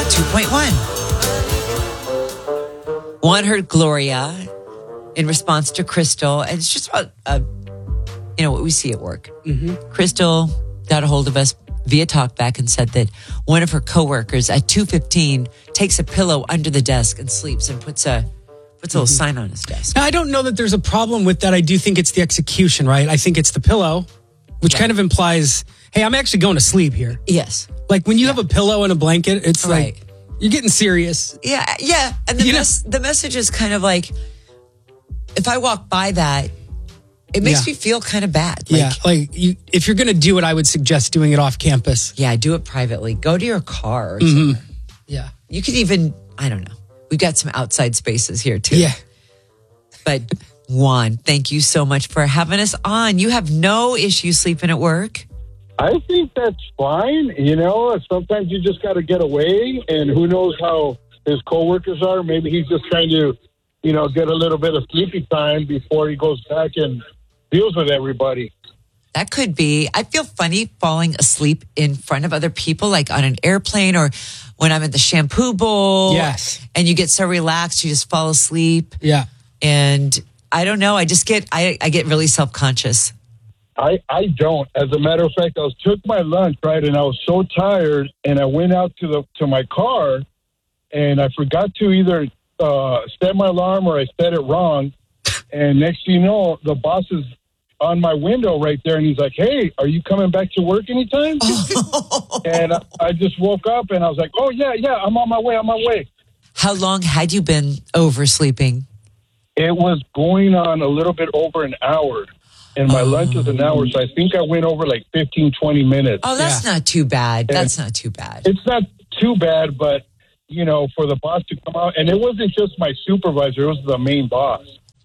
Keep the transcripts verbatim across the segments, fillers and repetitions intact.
two point one. One heard Gloria in response to Crystal. And it's just about, uh, you know, what we see at work. Mm-hmm. Crystal got a hold of us via TalkBack and said that one of her coworkers at two fifteen takes a pillow under the desk and sleeps and puts a puts a little Mm-hmm. sign on his desk. Now, I don't know that there's a problem with that. I do think it's the execution, right? I think it's the pillow, which Yeah. kind of implies, hey, I'm actually going to sleep here. Yes. Like when you have a pillow and a blanket, it's Right. like you're getting serious. Yeah, yeah. And the, You know- mes- the message is kind of like, if I walk by that, it makes Yeah. me feel kind of bad. Like, yeah, like you, if you're going to do it, I would suggest doing it off campus. yeah, do it privately. Go to your car. Or Mm-hmm. somewhere. Yeah. You could even, I don't know. We've got some outside spaces here too. Yeah. But Juan, thank you so much for having us on. You have no issue sleeping at work. I think that's fine. You know, sometimes you just got to get away, and who knows how his coworkers are. Maybe he's just trying to, you know, get a little bit of sleepy time before he goes back and deals with everybody. That could be. I feel funny falling asleep in front of other people, like on an airplane or when I'm at the shampoo bowl. Yes. And you get so relaxed, you just fall asleep. Yeah. And I don't know. I just get, I, I get really self-conscious. I, I don't. As a matter of fact, I was took my lunch, right, and I was so tired, and I went out to the to my car, and I forgot to either uh, set my alarm or I set it wrong. And next thing you know, the boss is on my window right there, and he's like, "Hey, are you coming back to work anytime?" And I, I just woke up, and I was like, "Oh yeah, yeah, I'm on my way. I'm on my way." How long had you been oversleeping? It was going on a little bit over an hour. And my Oh. lunch is an hour, so I think I went over like fifteen, twenty minutes. Oh, that's Yeah. not too bad. That's not too bad. It's not too bad, but, you know, for the boss to come out, and it wasn't just my supervisor, it was the main boss.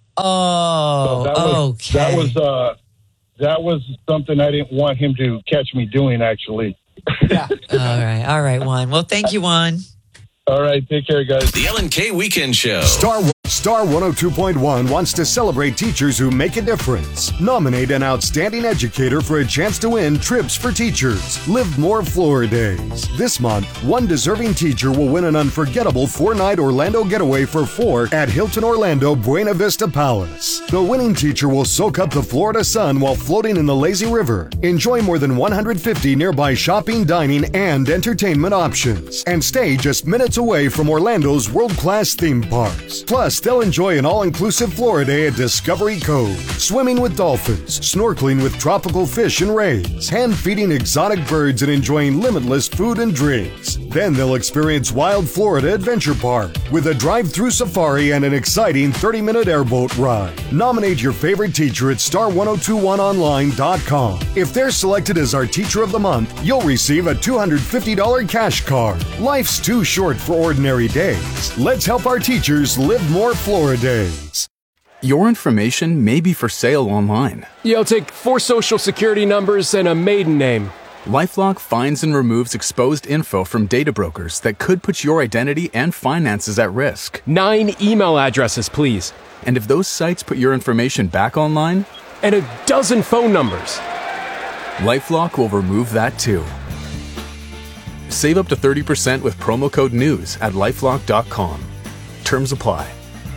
Oh, So that was, okay. That was, uh, that was something I didn't want him to catch me doing, actually. Yeah. All right. All right, Juan. Well, thank you, Juan. All right, take care, guys. The Ellen K Weekend Show. Star Star one oh two point one wants to celebrate teachers who make a difference. Nominate an outstanding educator for a chance to win trips for teachers. Live More Florida Days. This month, one deserving teacher will win an unforgettable four-night Orlando getaway for four at Hilton Orlando Buena Vista Palace. The winning teacher will soak up the Florida sun while floating in the lazy river. Enjoy more than one hundred fifty nearby shopping, dining, and entertainment options. And stay just minutes away from Orlando's world-class theme parks. Plus, they'll enjoy an all-inclusive Florida Day at Discovery Cove, swimming with dolphins, snorkeling with tropical fish and rays, hand-feeding exotic birds, and enjoying limitless food and drinks. Then they'll experience Wild Florida Adventure Park with a drive-through safari and an exciting thirty-minute airboat ride. Nominate your favorite teacher at star ten twenty-one online dot com. If they're selected as our Teacher of the Month, you'll receive a two hundred fifty dollars cash card. Life's too short for ordinary days. Let's help our teachers live more Florida days. Your information may be for sale online. Yeah, I'll take four social security numbers and a maiden name. LifeLock finds and removes exposed info from data brokers that could put your identity and finances at risk. Nine email addresses, please. And if those sites put your information back online, And a dozen phone numbers. LifeLock will remove that too. Save up to thirty percent with promo code NEWS at lifelock dot com. Terms apply.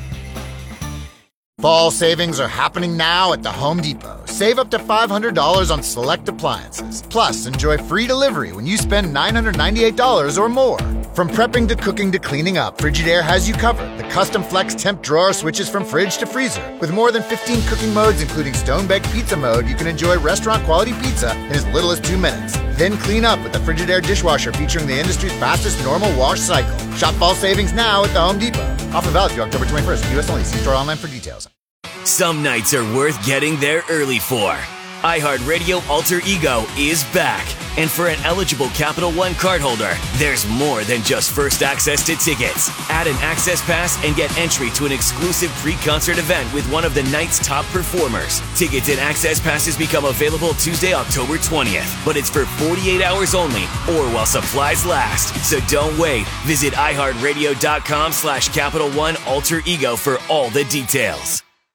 Fall savings are happening now at the Home Depot. Save up to five hundred dollars on select appliances. Plus, enjoy free delivery when you spend nine hundred ninety-eight dollars or more. From prepping to cooking to cleaning up, Frigidaire has you covered. The custom flex temp drawer switches from fridge to freezer. With more than fifteen cooking modes, including stone-baked pizza mode, you can enjoy restaurant-quality pizza in as little as two minutes. Then clean up with the Frigidaire dishwasher featuring the industry's fastest normal wash cycle. Shop fall savings now at the Home Depot. Offer valid through October twenty-first. U S only. See store online for details. Some nights are worth getting there early for. iHeartRadio Alter Ego is back. And for an eligible Capital One cardholder, there's more than just first access to tickets. Add an access pass and get entry to an exclusive pre-concert event with one of the night's top performers. Tickets and access passes become available Tuesday, October twentieth, but it's for forty-eight hours only or while supplies last. So don't wait. Visit iHeartRadio.com slash Capital One Alter Ego for all the details.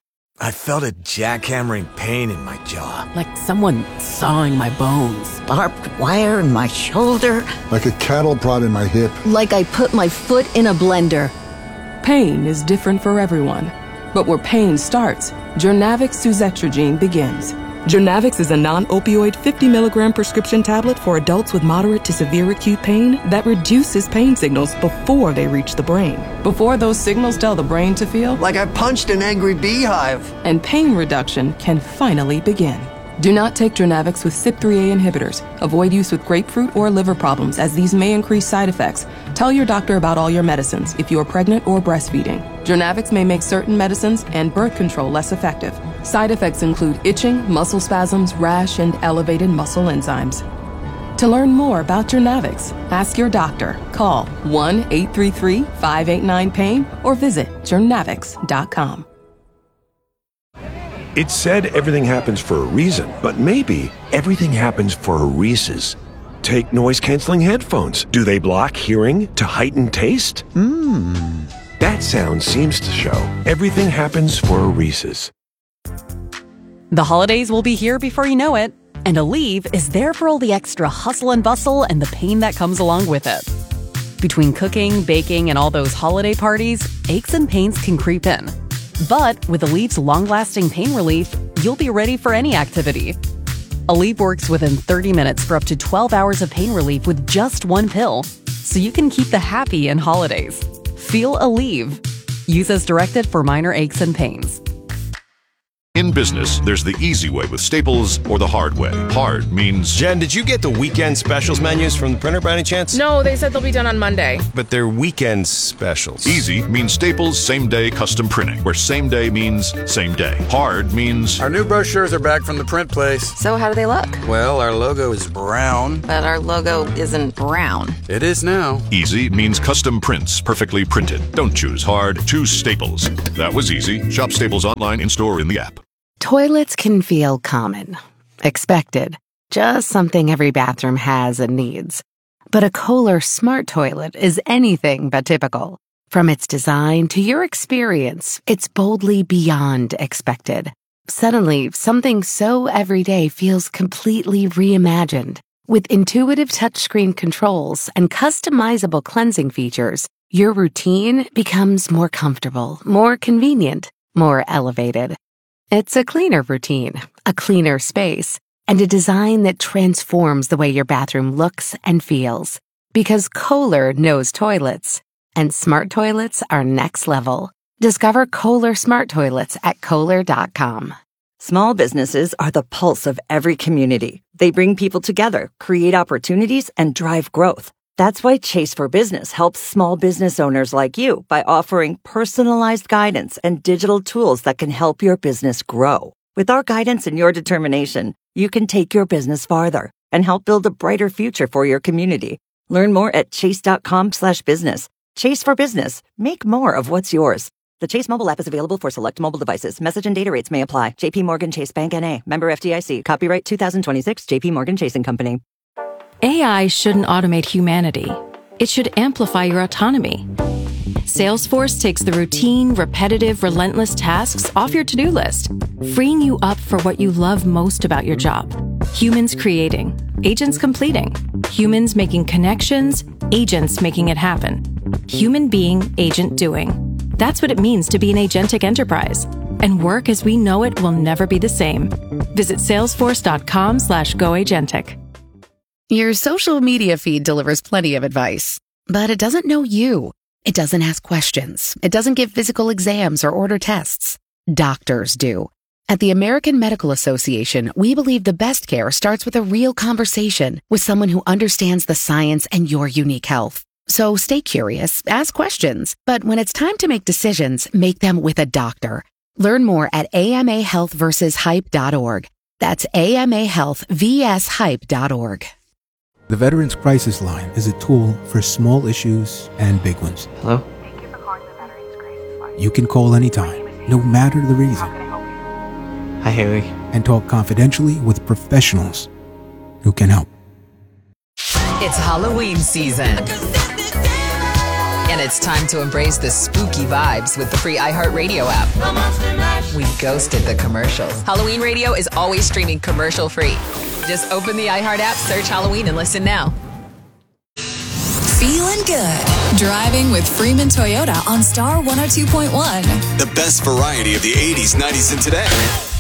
I felt a jackhammering pain in my jaw. Like someone sawing my bones. Barbed wire in my shoulder. Like a cattle prod in my hip. Like I put my foot in a blender. Pain is different for everyone. But where pain starts, Journavx suzetrigine begins. Journavx is a non-opioid fifty milligram prescription tablet for adults with moderate to severe acute pain that reduces pain signals before they reach the brain. Before those signals tell the brain to feel like I punched an angry beehive. And pain reduction can finally begin. Do not take Journavx with C Y P three A inhibitors. Avoid use with grapefruit or liver problems, as these may increase side effects. Tell your doctor about all your medicines if you are pregnant or breastfeeding. Journavx may make certain medicines and birth control less effective. Side effects include itching, muscle spasms, rash, and elevated muscle enzymes. To learn more about Journavx, ask your doctor. Call one eight three three, five eight nine, pain or visit journavx dot com. It's said everything happens for a reason, but maybe everything happens for a Reese's. Take noise-canceling headphones. Do they block hearing to heighten taste? Mmm. That sound seems to show everything happens for a Reese's. The holidays will be here before you know it, and Aleve is there for all the extra hustle and bustle and the pain that comes along with it. Between cooking, baking, and all those holiday parties, aches and pains can creep in. But with Aleve's long-lasting pain relief, you'll be ready for any activity. Aleve works within thirty minutes for up to twelve hours of pain relief with just one pill, so you can keep the happy in holidays. Feel Aleve. Use as directed for minor aches and pains. In business, there's the easy way with Staples or the hard way. Hard means... Jen, did you get the weekend specials menus from the printer by any chance? No, they said they'll be done on Monday. But they're weekend specials. Easy means Staples same-day custom printing, where same day means same day. Hard means... Our new brochures are back from the print place. So how do they look? Well, our logo is brown. But our logo isn't brown. It is now. Easy means custom prints, perfectly printed. Don't choose hard, choose Staples. That was easy. Shop Staples online, in-store, in the app. Toilets can feel common, expected, just something every bathroom has and needs. But a Kohler smart toilet is anything but typical. From its design to your experience, it's boldly beyond expected. Suddenly, something so everyday feels completely reimagined. With intuitive touchscreen controls and customizable cleansing features, your routine becomes more comfortable, more convenient, more elevated. It's a cleaner routine, a cleaner space, and a design that transforms the way your bathroom looks and feels. Because Kohler knows toilets, and smart toilets are next level. Discover Kohler smart toilets at Kohler dot com. Small businesses are the pulse of every community. They bring people together, create opportunities, and drive growth. That's why Chase for Business helps small business owners like you by offering personalized guidance and digital tools that can help your business grow. With our guidance and your determination, you can take your business farther and help build a brighter future for your community. Learn more at chase.com slash business. Chase for Business. Make more of what's yours. The Chase mobile app is available for select mobile devices. Message and data rates may apply. J P Morgan Chase Bank N A. Member F D I C. Copyright two thousand twenty-six. J P Morgan Chase and Company. A I shouldn't automate humanity. It should amplify your autonomy. Salesforce takes the routine, repetitive, relentless tasks off your to-do list, freeing you up for what you love most about your job. Humans creating, agents completing, humans making connections, agents making it happen. Human being, agent doing. That's what it means to be an agentic enterprise. And work as we know it will never be the same. Visit salesforce.com slash goagentic. Your social media feed delivers plenty of advice, but it doesn't know you. It doesn't ask questions. It doesn't give physical exams or order tests. Doctors do. At the American Medical Association, we believe the best care starts with a real conversation with someone who understands the science and your unique health. So stay curious, ask questions, but when it's time to make decisions, make them with a doctor. Learn more at A M A health versus hype dot org. That's A M A health versus hype dot org. The Veterans Crisis Line is a tool for small issues and big ones. Hello? Thank you for calling the Veterans Crisis Line. You can call anytime, no matter the reason. Hi, Haley. And talk confidentially with professionals who can help. It's Halloween season. And it's time to embrace the spooky vibes with the free iHeartRadio app. We ghosted the commercials. Halloween Radio is always streaming commercial free. Just open the iHeart app, search Halloween, and listen now. Feeling good. Driving with Freeman Toyota on Star one oh two point one. The best variety of the eighties, nineties, and today.